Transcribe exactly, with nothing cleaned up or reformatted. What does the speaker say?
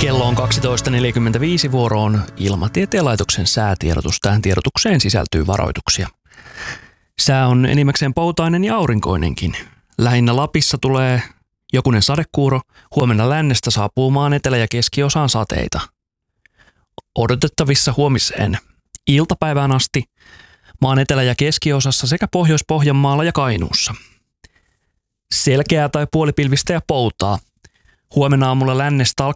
Kello on kaksitoista neljäkymmentäviisi, vuoroon Ilmatieteen laitoksen säätiedotus. Tähän tiedotukseen sisältyy varoituksia. Sää on enimmäkseen poutainen ja aurinkoinenkin. Lähinnä Lapissa tulee jokunen sadekuuro. Huomenna lännestä saapuu maan etelä- ja keskiosaan sateita. Odotettavissa huomiseen iltapäivään asti maan etelä- ja keskiosassa sekä Pohjois-Pohjanmaalla ja Kainuussa. Selkeää tai puolipilvistä ja poutaa. Huomenna aamulla lännestä alkaa